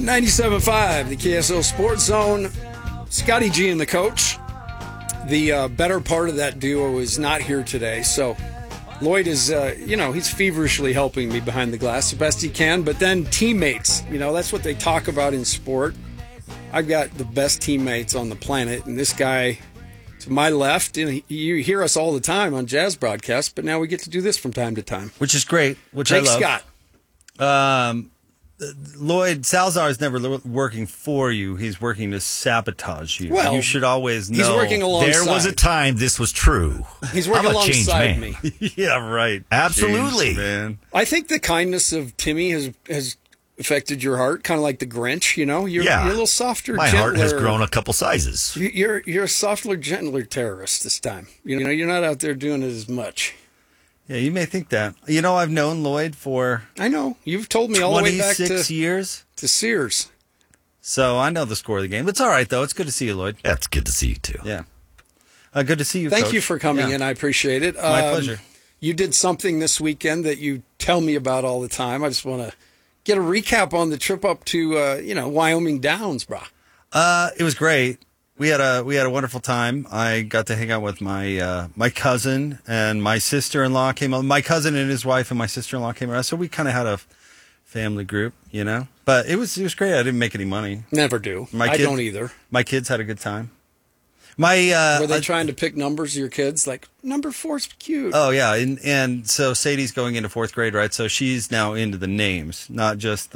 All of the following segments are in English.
97.5, the KSL Sports Zone. Scotty G and the coach. The better part of that duo is not here today, so Lloyd is, he's feverishly helping me behind the glass the best he can, but then teammates, that's what they talk about in sport. I've got the best teammates on the planet, and this guy to my left, and you hear us all the time on jazz broadcasts, but now we get to do this from time to time. Which is great, which Thanks, I love. Scott. Lloyd, Salazar is never working for you. He's working to sabotage you. Well, you should always know. He's working alongside. There was a time this was true. He's working I'm a changed alongside man. me. Yeah, right. Absolutely. Changed, man. I think the kindness of Timmy has affected your heart, kind of like the Grinch, You're a little softer, My gentler. heart has grown a couple sizes. You're a softer, gentler terrorist this time. You're not out there doing it as much. Yeah, you may think that. I've known Lloyd for I know. You've told me all the way back 26 years. to Sears. So I know the score of the game. It's all right, though. It's good to see you, Lloyd. That's good to see you, too. Yeah. Good to see you, Thank Coach. you for coming in. I appreciate it. My pleasure. You did something this weekend that you tell me about all the time. I just want to get a recap on the trip up to, Wyoming Downs, brah. It was great. We had a wonderful time. I got to hang out with my my cousin and my sister-in-law came up. My cousin and his wife and my sister-in-law came around. So we kind of had a family group, But it was great. I didn't make any money. Never do. I don't either. My kids had a good time. Were they trying to pick numbers of your kids? Like, number 4's cute. Oh, yeah. And so Sadie's going into 4th grade, right? So she's now into the names, not just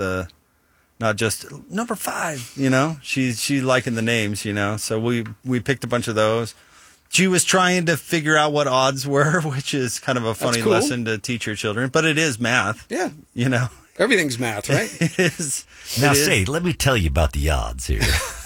number 5, She liking the names, So we picked a bunch of those. She was trying to figure out what odds were, which is kind of a funny lesson to teach your children. But it is math. Yeah. Everything's math, right? It is. Now, Sadie, let me tell you about the odds here.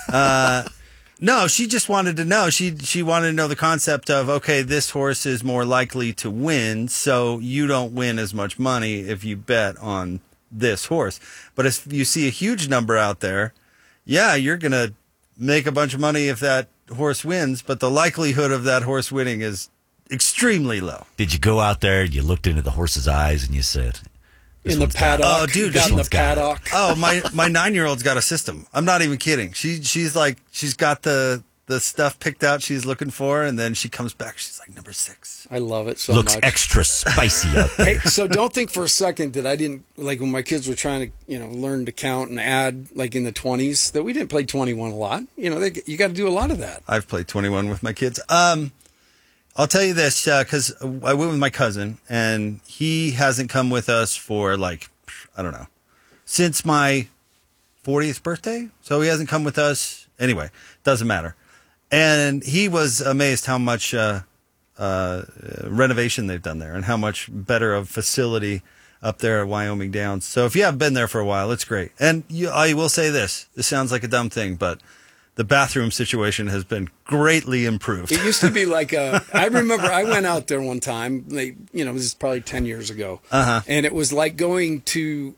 No, she just wanted to know. She wanted to know the concept of, okay, this horse is more likely to win, so you don't win as much money if you bet on this horse. But if you see a huge number out there, yeah, you're going to make a bunch of money if that horse wins, but the likelihood of that horse winning is extremely low. Did you go out there, you looked into the horse's eyes, and you said... In the paddock. Oh, dude, in the paddock. Oh, my 9-year-old's got a system. I'm not even kidding. She's got the stuff picked out she's looking for, and then she comes back. She's like, number 6. I love it so Looks much. extra spicy out there. Hey, so don't think for a second that I didn't, like when my kids were trying to, learn to count and add, like in the 20s, that we didn't play 21 a lot. You got to do a lot of that. I've played 21 with my kids. I'll tell you this, because I went with my cousin, and he hasn't come with us for, since my 40th birthday. So he hasn't come with us. Anyway, doesn't matter. And he was amazed how much renovation they've done there and how much better of facility up there at Wyoming Downs. So if you have been there for a while, it's great. And I will say this sounds like a dumb thing, but the bathroom situation has been greatly improved. It used to be like I remember I went out there one time, this is probably 10 years ago. Uh-huh. And it was like going to,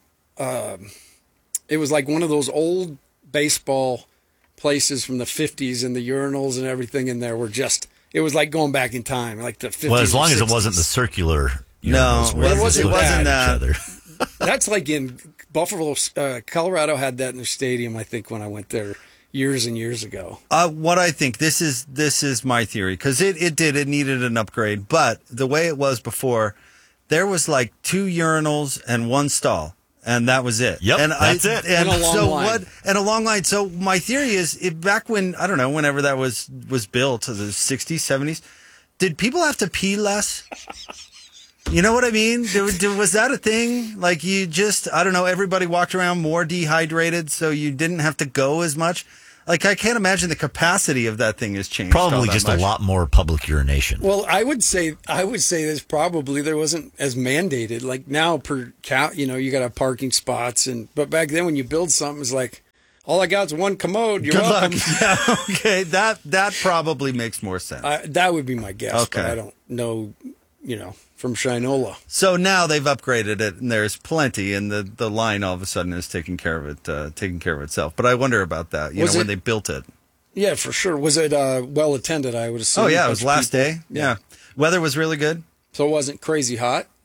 it was like one of those old baseball places from the 50s, and the urinals and everything in there were just, it was like going back in time, like the 50s. Well, as long or as 60s. it wasn't the circular. No, it wasn't that. That's like in Buffalo, Colorado had that in their stadium, I think, when I went there years and years ago. What I think, this is my theory, because it needed an upgrade, but the way it was before, there was like 2 urinals and 1 stall, and that was it. Yep, and that's it. And a long line. And a long line. So my theory is, back when, I don't know, whenever that was built, the 60s, 70s, did people have to pee less? You know what I mean? Was that a thing? Like, you just, I don't know, everybody walked around more dehydrated, so you didn't have to go as much? Like, I can't imagine the capacity of that thing has changed. Probably just a lot more public urination. Well, I would say this probably there wasn't as mandated. Like now per count, you got to have parking spots, but back then when you build something, it's like all I got is 1 commode. You're Good welcome. luck. Yeah, okay, that probably makes more sense. That would be my guess. Okay. But I don't know, from Shinola. So now they've upgraded it, and there's plenty, and the line all of a sudden is taking care of itself. But I wonder about that. When they built it. Yeah, for sure. Was it well attended? I would assume. Oh yeah, it was last day. Yeah, weather was really good. So it wasn't crazy hot. No,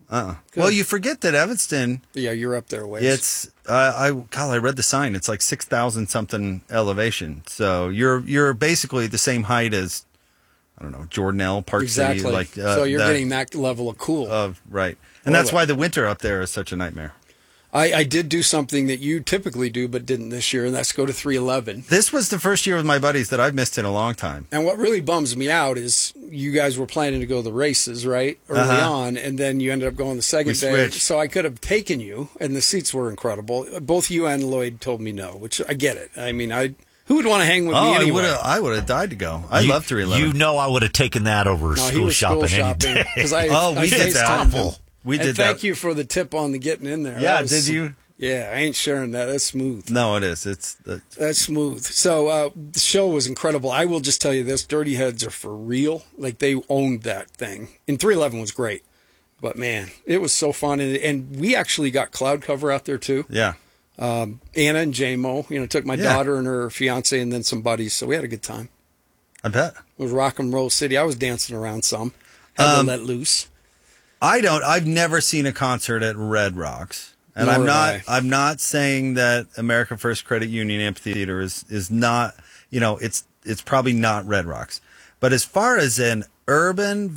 Well, you forget that Evanston. Yeah, you're up there ways. It's I read the sign. It's like 6,000 something elevation. So you're basically the same height as, I don't know, Jordanelle, Park exactly. City. Like so you're getting that level of cool. Right, and that's why the winter up there is such a nightmare. I did do something that you typically do but didn't this year, and that's go to 311. This was the first year with my buddies that I've missed in a long time. And what really bums me out is you guys were planning to go to the races, right, early on, and then you ended up going the second day. Switched. So I could have taken you, and the seats were incredible. Both you and Lloyd told me no, which I get it. I mean, who would want to hang with me anyway? I would have died to go. I love 311. You know I would have taken that over school shopping any day. We did that. Awful. We did Thank you for the tip on the getting in there. Yeah, did you? Yeah, I ain't sharing that. That's smooth. No, it is. That's smooth. So the show was incredible. I will just tell you this: Dirty Heads are for real. Like, they owned that thing. And 311 was great, but man, it was so fun. And we actually got cloud cover out there too. Yeah. Anna and JMO, took my daughter and her fiance and then some buddies. So we had a good time. I bet. It was rock and roll city. I was dancing around some. Had to let loose. I've never seen a concert at Red Rocks. And I'm not saying that American First Credit Union Amphitheater is not, it's probably not Red Rocks. But as far as an urban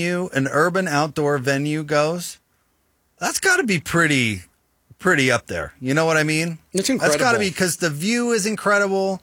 outdoor venue goes, that's got to be pretty up there. You know what I mean? It's incredible. That's got to be, because the view is incredible.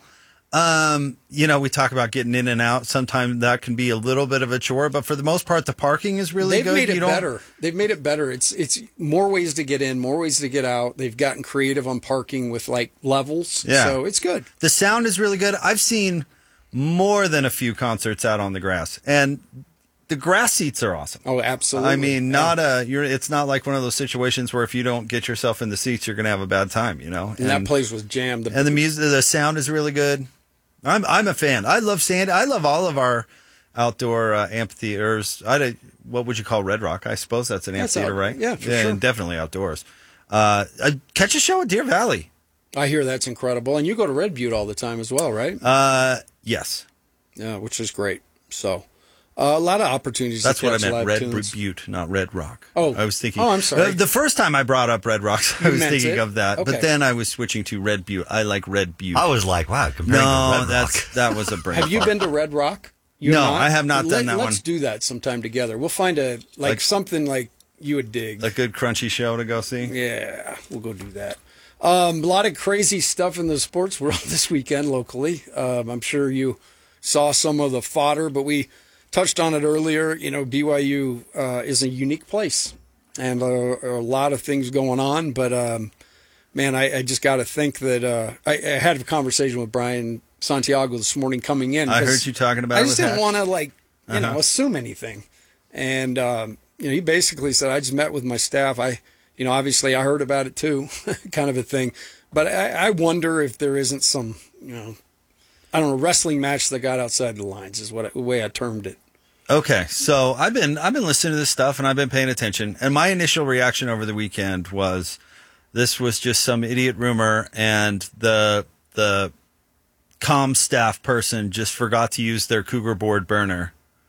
We talk about getting in and out. Sometimes that can be a little bit of a chore, but for the most part, the parking is really good. They've made it better. It's more ways to get in, more ways to get out. They've gotten creative on parking with like levels. Yeah. So it's good. The sound is really good. I've seen more than a few concerts out on the grass, and the grass seats are awesome. Oh, absolutely. I mean, it's not like one of those situations where if you don't get yourself in the seats, you're going to have a bad time, And that place was jammed. And the sound is really good. I'm a fan. I love sand. I love all of our outdoor amphitheaters. What would you call Red Rock? I suppose that's an amphitheater, right? Yeah, for sure. And definitely outdoors. Catch a show at Deer Valley. I hear that's incredible. And you go to Red Butte all the time as well, right? Yes. Yeah, which is great. So a lot of opportunities. That's to what catch I meant. live tunes. Butte, not Red Rock. Oh, I was thinking. Oh, I'm sorry. The first time I brought up Red Rocks, I was thinking of that. Okay. But then I was switching to Red Butte. I like Red Butte. I was like, wow, comparing to Red Rock. that was a brain. Have you been to Red Rock? No, I have not done that one. Let's do that sometime together. We'll find something like you would dig. A good crunchy show to go see? Yeah, we'll go do that. A lot of crazy stuff in the sports world this weekend locally. I'm sure you saw some of the fodder, but we touched on it earlier. BYU is a unique place, and a lot of things going on. But man, I just got to think that I had a conversation with Brian Santiago this morning coming in. I heard you talking about it. I just didn't want to assume anything, and he basically said, I just met with my staff. Obviously I heard about it too, kind of a thing. But I wonder if there isn't some, I don't know, wrestling match that got outside the lines is the way I termed it. Okay, so I've been listening to this stuff and I've been paying attention. And my initial reaction over the weekend was this was just some idiot rumor, and the comm staff person just forgot to use their Cougar board burner.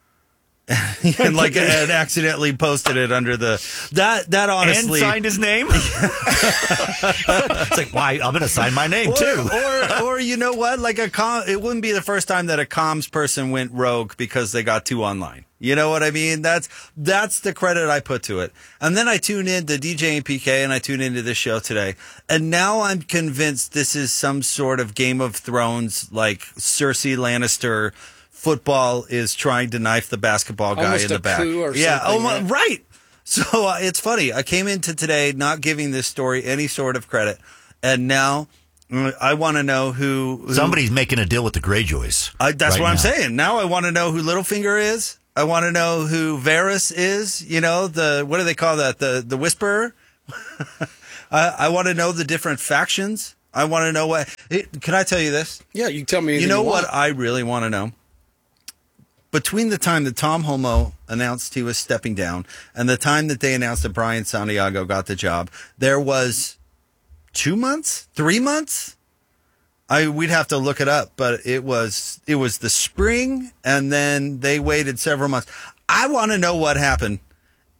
and accidentally posted it under that honestly, and signed his name. It's like, why? I'm going to sign my name too. Or you know what? It wouldn't be the first time that a comms person went rogue because they got too online. You know what I mean? That's the credit I put to it. And then I tune in to DJ and PK, and I tune into this show today, and now I'm convinced this is some sort of Game of Thrones, like Cersei Lannister. Football is trying to knife the basketball guy almost in the back. Yeah, right. So it's funny. I came into today not giving this story any sort of credit, and now I want to know who somebody's making a deal with the Greyjoys. That's what I'm saying. Now I want to know who Littlefinger is. I want to know who Varys is. What do they call that? The Whisperer. I want to know the different factions. I want to know what. Can I tell you this? Yeah, you tell me. You know what I really want to know? Between the time that Tom Holmoe announced he was stepping down and the time that they announced that Brian Santiago got the job, there was 2 months, 3 months. We'd have to look it up, but it was the spring, and then they waited several months. I want to know what happened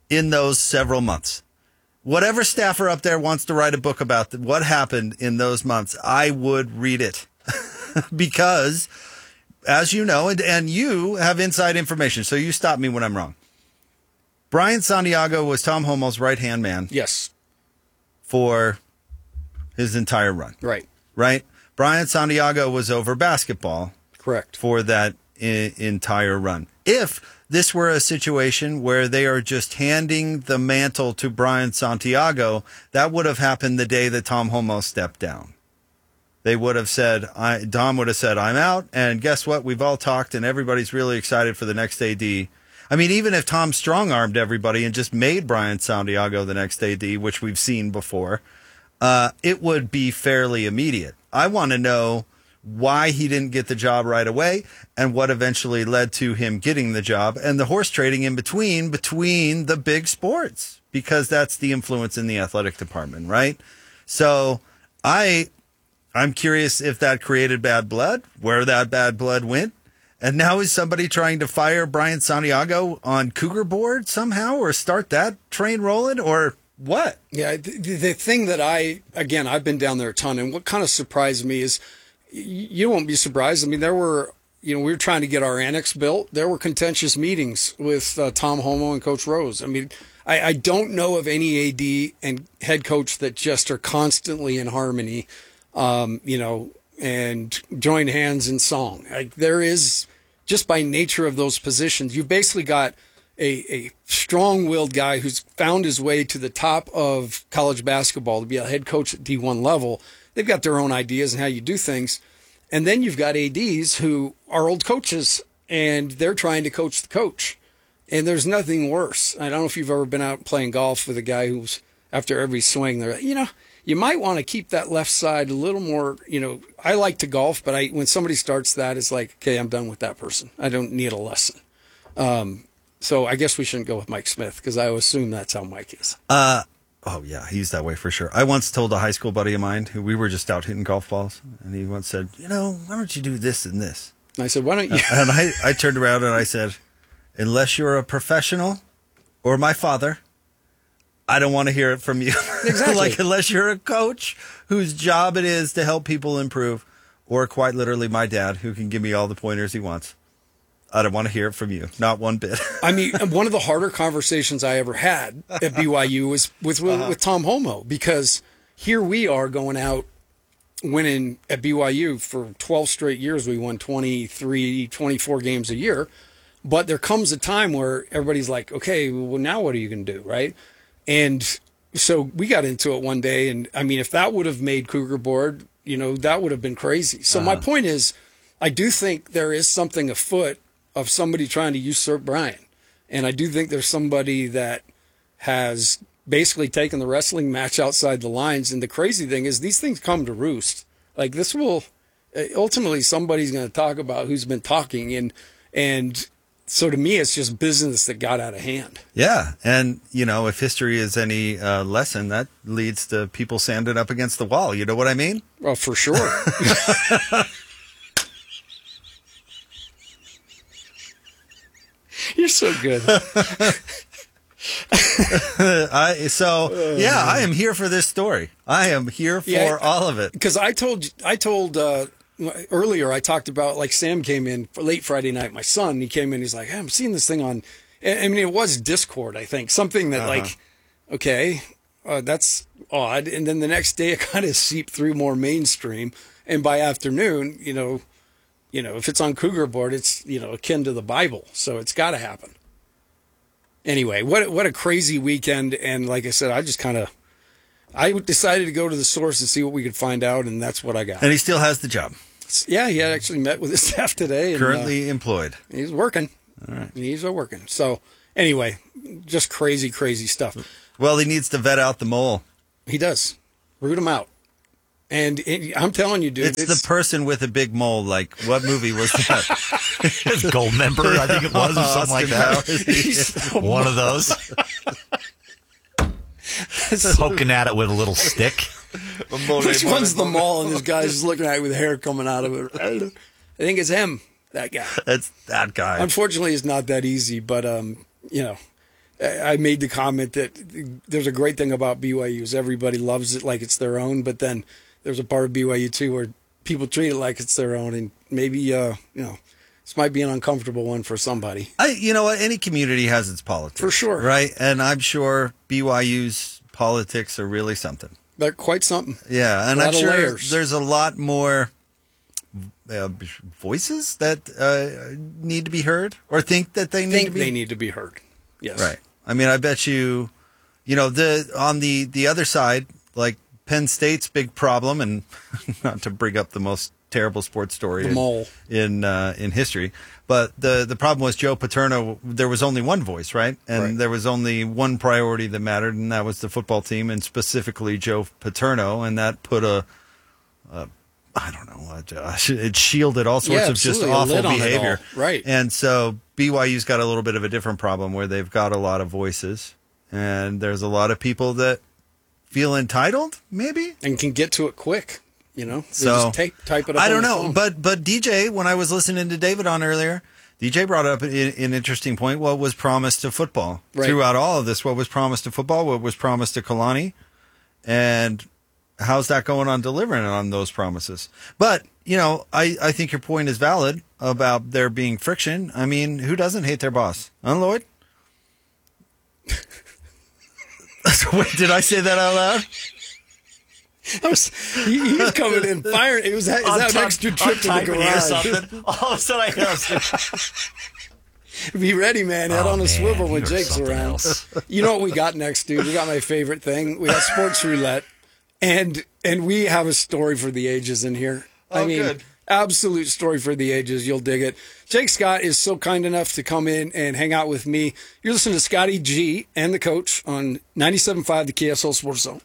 in those several months. Whatever staffer up there wants to write a book about what happened in those months, I would read it. Because, as you know, and you have inside information, so you stop me when I'm wrong. Brian Santiago was Tom Homo's right-hand man. Yes. For his entire run. Right. Right? Brian Santiago was over basketball. Correct. For that entire run. If this were a situation where they are just handing the mantle to Brian Santiago, that would have happened the day that Tom Homo stepped down. They would have said, Dom would have said, I'm out, and guess what? We've all talked, and everybody's really excited for the next AD. I mean, even if Tom strong-armed everybody and just made Brian Santiago the next AD, which we've seen before, it would be fairly immediate. I want to know why he didn't get the job right away and what eventually led to him getting the job and the horse trading in between the big sports, because that's the influence in the athletic department, right? So I'm curious if that created bad blood, where that bad blood went. And now is somebody trying to fire Brian Santiago on Cougar board somehow, or start that train rolling, or what? Yeah, the thing that I've been down there a ton, and what kind of surprised me is, you won't be surprised. I mean, there were, we were trying to get our annex built. There were contentious meetings with Tom Homo and Coach Rose. I mean, I don't know of any AD and head coach that just are constantly in harmony, and join hands in song. Like, there is, just by nature of those positions, you've basically got a strong-willed guy who's found his way to the top of college basketball to be a head coach at D1 level. They've got their own ideas on how you do things. And then you've got ADs who are old coaches, and they're trying to coach the coach. And there's nothing worse. I don't know if you've ever been out playing golf with a guy who's, after every swing, they're like, you might want to keep that left side a little more, I like to golf, but when somebody starts that, it's like, okay, I'm done with that person. I don't need a lesson. So I guess we shouldn't go with Mike Smith, because I assume that's how Mike is. Oh, yeah, he's that way for sure. I once told a high school buddy of mine who we were just out hitting golf balls, and he once said, why don't you do this and this? And I said, why don't you? And I turned around and I said, unless you're a professional or my father, I don't want to hear it from you. Exactly. Like, unless you're a coach whose job it is to help people improve, or quite literally my dad, who can give me all the pointers he wants, I don't want to hear it from you. Not one bit. I mean, one of the harder conversations I ever had at BYU was with Tom Homo, because here we are going out winning at BYU for 12 straight years. We won 23, 24 games a year. But there comes a time where everybody's like, okay, well, now what are you going to do, right? And so we got into it one day, and I mean, if that would have made Cougar board, that would have been crazy. So my point is, I do think there is something afoot of somebody trying to usurp Brian. And I do think there's somebody that has basically taken the wrestling match outside the lines. And the crazy thing is, these things come to roost. Like, this will, ultimately somebody's going to talk about who's been talking. And so to me, it's just business that got out of hand. Yeah. And, if history is any lesson, that leads to people standing up against the wall. You know what I mean? Well, for sure. You're so good. I am here for this story. I am here for all of it. Because I told earlier, I talked about, like, Sam came in for late Friday night. My son, he came in. He's like, hey, I'm seeing this thing on. I mean, it was Discord, I think, something that like, okay, that's odd. And then the next day, it kind of seeped through more mainstream. And by afternoon, if it's on Cougar board, it's, akin to the Bible. So it's got to happen. Anyway, what a crazy weekend. And like I said, I decided to go to the source and see what we could find out. And that's what I got. And he still has the job. Yeah, he had actually met with his staff today. And, currently employed. He's working. All right. He's working. So anyway, just crazy, crazy stuff. Well, he needs to vet out the mole. He does. Root him out. And I'm telling you, dude. It's the person with a big mole. Like, what movie was that? Goldmember, I think it was, or something like that. One of those. Poking at it with a little stick. Which one's the mole? And this guy's just looking at it with hair coming out of it. I think it's him, that guy. It's that guy. Unfortunately, it's not that easy, but, I made the comment that there's a great thing about BYU is everybody loves it like it's their own, but then there's a part of BYU too where people treat it like it's their own, and maybe this might be an uncomfortable one for somebody. You know what? Any community has its politics, for sure, right? And I'm sure BYU's politics are really something. They're quite something. Yeah, and I'm sure layers. There's a lot more voices that need to be heard or think that they need to be heard. Yes. Right. I mean, I bet you know, on the other side, like Penn State's big problem, and not to bring up the most terrible sports story in history, but the problem was Joe Paterno. There was only one voice, right? And there was only one priority that mattered, and that was the football team, and specifically Joe Paterno, and that put I don't know, it shielded all sorts of just awful behavior. Right. And so BYU's got a little bit of a different problem where they've got a lot of voices, and there's a lot of people that feel entitled, maybe, and can get to it quick. You know, so just type it up. I don't know, but DJ, when I was listening to David on earlier, DJ brought up an interesting point. What was promised to football throughout all of this? What was promised to football? What was promised to Kalani? And how's that going on delivering on those promises? But, you know, I think your point is valid about there being friction. I mean, who doesn't hate their boss? Huh, Lloyd? Wait, did I say that out loud? He was coming in firing. It was that extra trip to the garage. All of a sudden I hear Be ready, man. Head on a swivel when Jake's around. You know what we got next, dude? We got my favorite thing. We got sports roulette, and we have a story for the ages in here. Good. Absolute story for the ages. You'll dig it. Jake Scott is so kind enough to come in and hang out with me. You're listening to Scotty G and the Coach on 97.5 the KSL Sports Zone.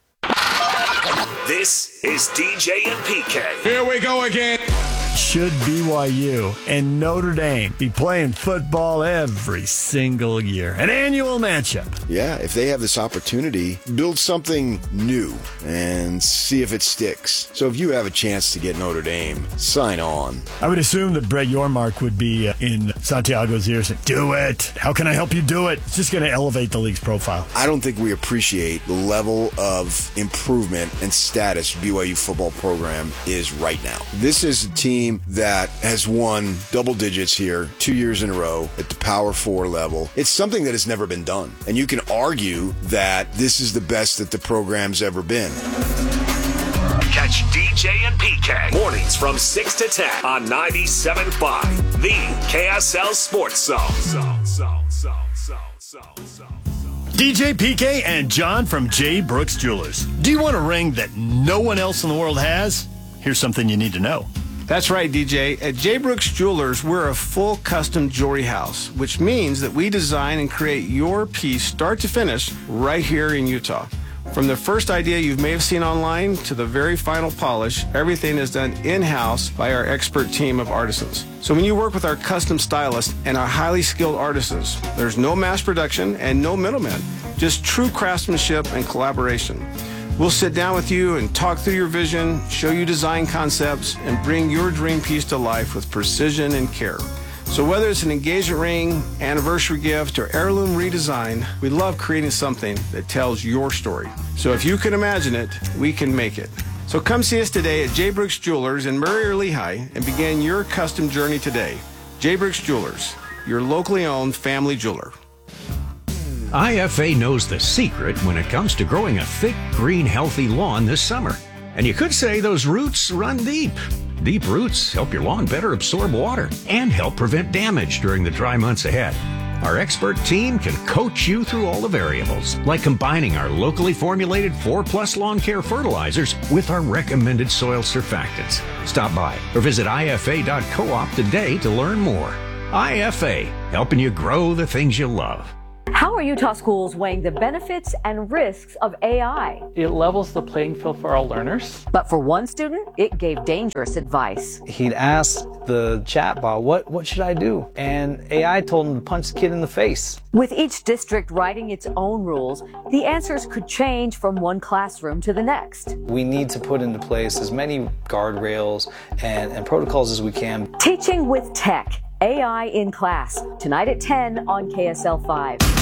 This is DJ and PK. Here we go again. Should BYU and Notre Dame be playing football every single year? An annual matchup. Yeah, if they have this opportunity, build something new and see if it sticks. So if you have a chance to get Notre Dame, sign on. I would assume that Brett Yormark would be in Santiago's ear saying, do it. How can I help you do it? It's just going to elevate the league's profile. I don't think we appreciate the level of improvement and status BYU football program is right now. This is a team that has won double digits here 2 years in a row at the Power 4 level. It's something that has never been done. And you can argue that this is the best that the program's ever been. Catch DJ and PK mornings from 6 to 10 on 97.5, the KSL Sports Zone. DJ, PK, and John from J. Brooks Jewelers. Do you want a ring that no one else in the world has? Here's something you need to know. That's right, DJ. At J. Brooks Jewelers, we're a full custom jewelry house, which means that we design and create your piece start to finish right here in Utah. From the first idea you may have seen online to the very final polish, everything is done in-house by our expert team of artisans. So when you work with our custom stylists and our highly skilled artisans, there's no mass production and no middlemen, just true craftsmanship and collaboration. We'll sit down with you and talk through your vision, show you design concepts, and bring your dream piece to life with precision and care. So whether it's an engagement ring, anniversary gift, or heirloom redesign, we love creating something that tells your story. So if you can imagine it, we can make it. So come see us today at J. Brooks Jewelers in Murray or Lehigh and begin your custom journey today. J. Brooks Jewelers, your locally owned family jeweler. IFA knows the secret when it comes to growing a thick, green, healthy lawn this summer. And you could say those roots run deep. Deep roots help your lawn better absorb water and help prevent damage during the dry months ahead. Our expert team can coach you through all the variables, like combining our locally formulated 4+ lawn care fertilizers with our recommended soil surfactants. Stop by or visit ifa.coop today to learn more. IFA, helping you grow the things you love. How are Utah schools weighing the benefits and risks of AI? It levels the playing field for our learners. But for one student, it gave dangerous advice. He'd asked the chatbot, what should I do? And AI told him to punch the kid in the face. With each district writing its own rules, the answers could change from one classroom to the next. We need to put into place as many guardrails and protocols as we can. Teaching with Tech, AI in Class, tonight at 10 on KSL 5.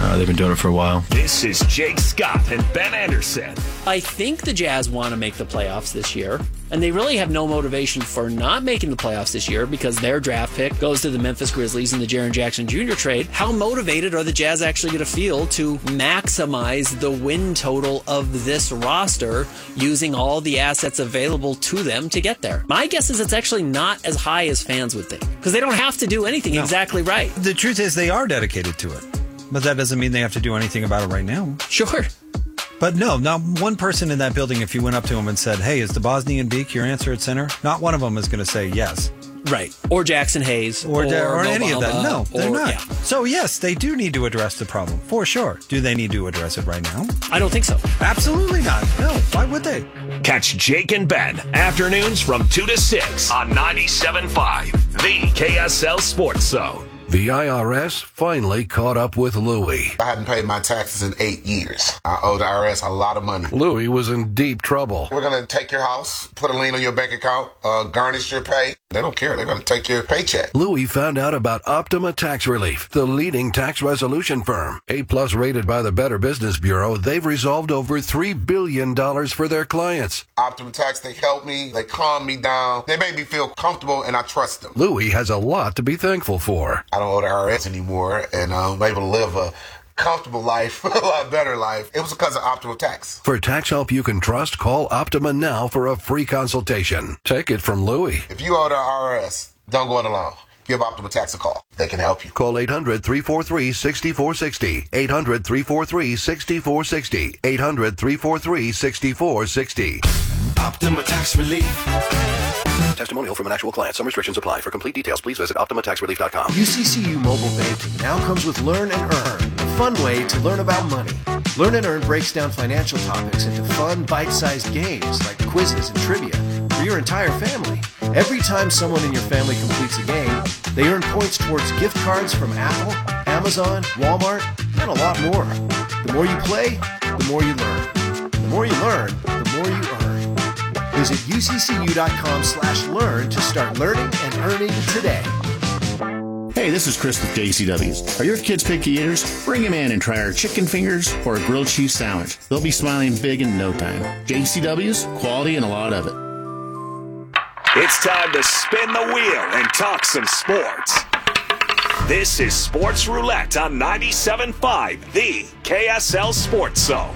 They've been doing it for a while. This is Jake Scott and Ben Anderson. I think the Jazz want to make the playoffs this year, and they really have no motivation for not making the playoffs this year because their draft pick goes to the Memphis Grizzlies in the Jaren Jackson Jr. trade. How motivated are the Jazz actually going to feel to maximize the win total of this roster using all the assets available to them to get there? My guess is it's actually not as high as fans would think because they don't have to do anything exactly right. The truth is they are dedicated to it. But that doesn't mean they have to do anything about it right now. Sure. But no, not one person in that building, if you went up to them and said, hey, is the Bosnian Beak your answer at center? Not one of them is going to say yes. Right. Or Jackson Hayes. Or any of that. No, they're not. Yeah. So, yes, they do need to address the problem, for sure. Do they need to address it right now? I don't think so. Absolutely not. No, why would they? Catch Jake and Ben afternoons from 2 to 6 on 97.5, the KSL Sports Zone. The IRS finally caught up with Louie. I hadn't paid my taxes in 8 years. I owe the IRS a lot of money. Louie was in deep trouble. We're going to take your house, put a lien on your bank account, garnish your pay. They don't care. They're going to take your paycheck. Louie found out about Optima Tax Relief, the leading tax resolution firm. A-plus rated by the Better Business Bureau, they've resolved over $3 billion for their clients. Optima Tax, they help me. They calm me down. They make me feel comfortable, and I trust them. Louie has a lot to be thankful for. I don't owe the IRS anymore, and I'm able to live a comfortable life, a lot better life. It was because of Optima Tax. For tax help you can trust, call Optima now for a free consultation. Take it from Louie. If you owe the IRS, don't go it alone. Give Optima Tax a call. They can help you. Call 800-343-6460. 800-343-6460. 800-343-6460. Optima Tax Relief. Testimonial from an actual client. Some restrictions apply. For complete details, please visit OptimaTaxRelief.com. UCCU Mobile Banking now comes with Learn and Earn, a fun way to learn about money. Learn and Earn breaks down financial topics into fun, bite-sized games like quizzes and trivia for your entire family. Every time someone in your family completes a game, they earn points towards gift cards from Apple, Amazon, Walmart, and a lot more. The more you play, the more you learn. The more you learn, the more you earn. Visit uccu.com/learn to start learning and earning today. Hey, this is Chris with JCW's. Are your kids picky eaters? Bring them in and try our chicken fingers or a grilled cheese sandwich. They'll be smiling big in no time. JCW's, quality and a lot of it. It's time to spin the wheel and talk some sports. This is Sports Roulette on 97.5, the KSL Sports Zone.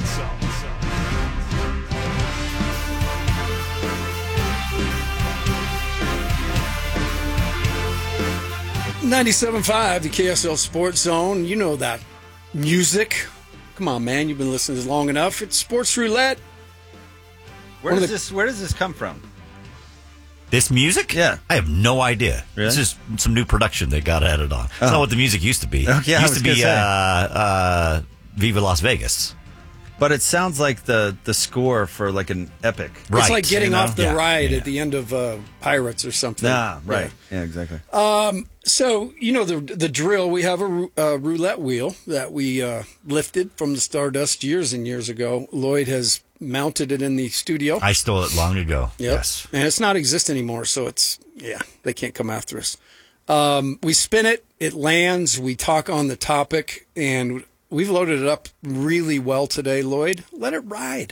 97.5, the KSL Sports Zone. You know that music. Come on, man. You've been listening long enough. It's Sports Roulette. Where does this come from? This music? Yeah. I have no idea. Really? It's just some new production they got added on. It's not what the music used to be. Oh, yeah, it used to be Viva Las Vegas. But it sounds like the score for like an epic. Right. It's like getting off the ride yeah. at the end of Pirates or something. Nah, right. Yeah, exactly. So, you know the drill. We have a roulette wheel that we lifted from the Stardust years and years ago. Lloyd has mounted it in the studio. I stole it long ago. Yep. Yes. And it's not exist anymore, so they can't come after us. We spin it, it lands, we talk on the topic, and we've loaded it up really well today, Lloyd. Let it ride.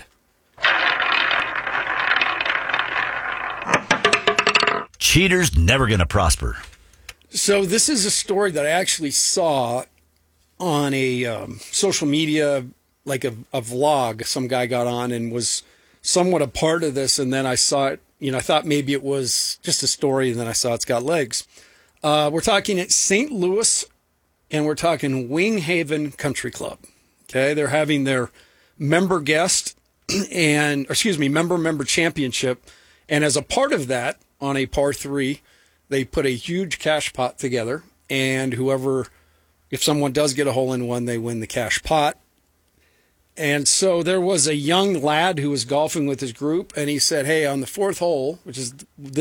Cheaters never going to prosper. So this is a story that I actually saw on a social media, like a vlog. Some guy got on and was somewhat a part of this, and then I saw it. I thought maybe it was just a story, and then I saw it's got legs. We're talking at St. Louis, and we're talking Wing Haven Country Club. Okay, they're having their member championship, and as a part of that, on a par 3, they put a huge cash pot together, and if someone does get a hole-in-one, they win the cash pot. And so there was a young lad who was golfing with his group, and he said, hey, on the 4th hole, which is